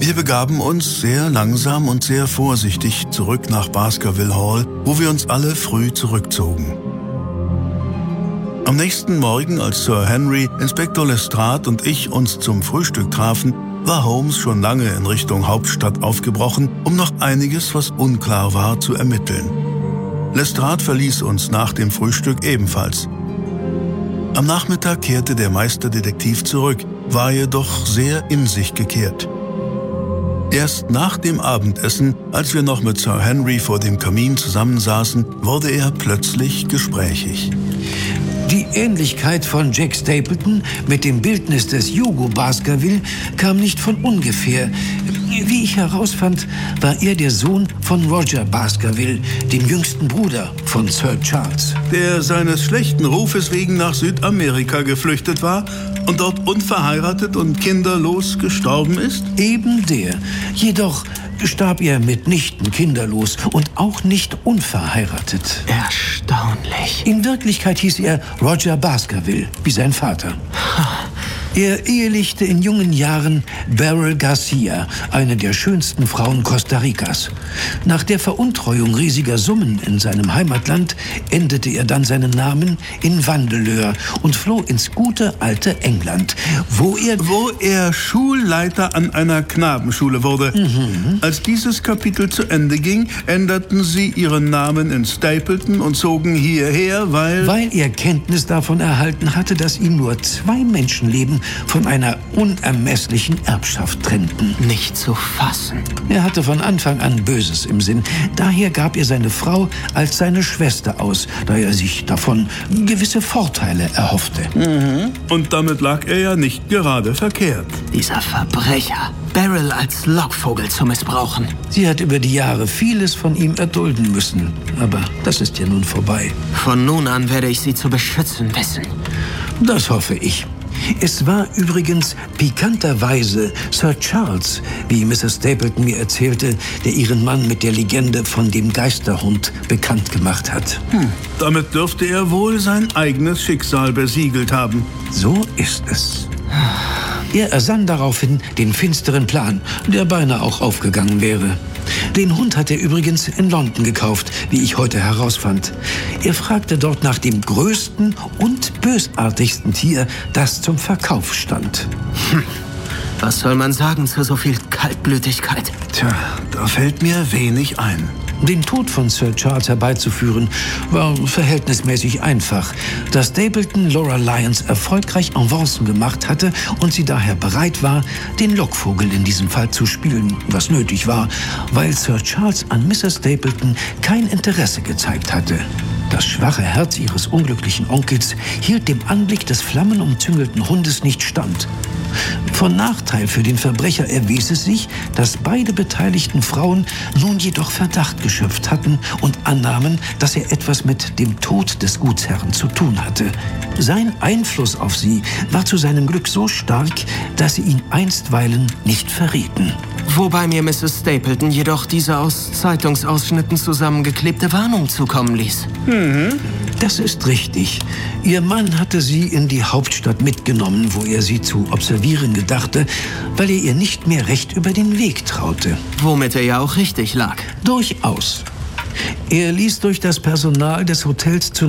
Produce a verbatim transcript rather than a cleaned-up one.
Wir begaben uns sehr langsam und sehr vorsichtig zurück nach Baskerville Hall, wo wir uns alle früh zurückzogen. Am nächsten Morgen, als Sir Henry, Inspektor Lestrade und ich uns zum Frühstück trafen, war Holmes schon lange in Richtung Hauptstadt aufgebrochen, um noch einiges, was unklar war, zu ermitteln. Lestrade verließ uns nach dem Frühstück ebenfalls. Am Nachmittag kehrte der Meisterdetektiv zurück, war jedoch sehr in sich gekehrt. Erst nach dem Abendessen, als wir noch mit Sir Henry vor dem Kamin zusammensaßen, wurde er plötzlich gesprächig. Die Ähnlichkeit von Jack Stapleton mit dem Bildnis des Hugo Baskerville kam nicht von ungefähr. Wie ich herausfand, war er der Sohn von Roger Baskerville, dem jüngsten Bruder von Sir Charles. Der seines schlechten Rufes wegen nach Südamerika geflüchtet war und dort unverheiratet und kinderlos gestorben ist? Eben der. Jedoch starb er mitnichten kinderlos und auch nicht unverheiratet. Erstaunlich. In Wirklichkeit hieß er Roger Baskerville, wie sein Vater. Er ehelichte in jungen Jahren Beryl Garcia, eine der schönsten Frauen Costa Ricas. Nach der Veruntreuung riesiger Summen in seinem Heimatland änderte er dann seinen Namen in Vandeleur und floh ins gute alte England, wo er... Wo er Schulleiter an einer Knabenschule wurde. Mhm. Als dieses Kapitel zu Ende ging, änderten sie ihren Namen in Stapleton und zogen hierher, weil... Weil er Kenntnis davon erhalten hatte, dass ihm nur zwei Menschenleben von einer unermesslichen Erbschaft trennten. Nicht zu fassen. Er hatte von Anfang an Böses im Sinn. Daher gab er seine Frau als seine Schwester aus, da er sich davon gewisse Vorteile erhoffte. Mhm. Und damit lag er ja nicht gerade verkehrt. Dieser Verbrecher, Beryl als Lockvogel zu missbrauchen. Sie hat über die Jahre vieles von ihm erdulden müssen. Aber das ist ja nun vorbei. Von nun an werde ich sie zu beschützen wissen. Das hoffe ich. Es war übrigens pikanterweise Sir Charles, wie Misses Stapleton mir erzählte, der ihren Mann mit der Legende von dem Geisterhund bekannt gemacht hat. Hm. Damit dürfte er wohl sein eigenes Schicksal besiegelt haben. So ist es. Er ersann daraufhin den finsteren Plan, der beinahe auch aufgegangen wäre. Den Hund hat er übrigens in London gekauft, wie ich heute herausfand. Er fragte dort nach dem größten und bösartigsten Tier, das zum Verkauf stand. Hm. Was soll man sagen zu so viel Kaltblütigkeit? Tja, da fällt mir wenig ein. Den Tod von Sir Charles herbeizuführen, war verhältnismäßig einfach, da Stapleton Laura Lyons erfolgreich Avancen gemacht hatte und sie daher bereit war, den Lockvogel in diesem Fall zu spielen, was nötig war, weil Sir Charles an Misses Stapleton kein Interesse gezeigt hatte. Das schwache Herz ihres unglücklichen Onkels hielt dem Anblick des flammenumzüngelten Hundes nicht stand. Von Nachteil für den Verbrecher erwies es sich, dass beide beteiligten Frauen nun jedoch Verdacht geschöpft hatten und annahmen, dass er etwas mit dem Tod des Gutsherrn zu tun hatte. Sein Einfluss auf sie war zu seinem Glück so stark, dass sie ihn einstweilen nicht verrieten. Wobei mir Misses Stapleton jedoch diese aus Zeitungsausschnitten zusammengeklebte Warnung zukommen ließ. Mhm. Das ist richtig. Ihr Mann hatte sie in die Hauptstadt mitgenommen, wo er sie zu observieren gedachte, weil er ihr nicht mehr recht über den Weg traute. Womit er ja auch richtig lag. Durchaus. Er ließ durch das Personal des Hotels